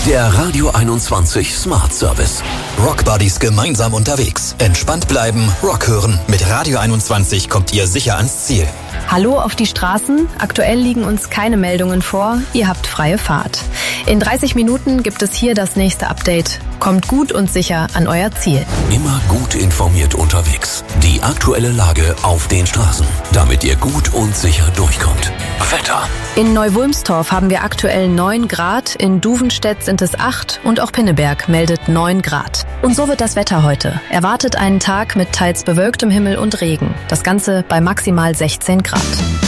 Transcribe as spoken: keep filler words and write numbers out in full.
Der Radio einundzwanzig Smart Service. Rock Buddies gemeinsam unterwegs. Entspannt bleiben, Rock hören. Mit Radio einundzwanzig kommt ihr sicher ans Ziel. Hallo auf die Straßen. Aktuell liegen uns keine Meldungen vor. Ihr habt freie Fahrt. In dreißig Minuten gibt es hier das nächste Update. Kommt gut und sicher an euer Ziel. Immer gut informiert unterwegs. Die aktuelle Lage auf den Straßen, damit ihr gut und sicher durchkommt. Wetter. In Neuwulmstorf haben wir aktuell neun Grad, in Duvenstedt sind es acht und auch Pinneberg meldet neun Grad. Und so wird das Wetter heute. Erwartet einen Tag mit teils bewölktem Himmel und Regen. Das Ganze bei maximal sechzehn Grad.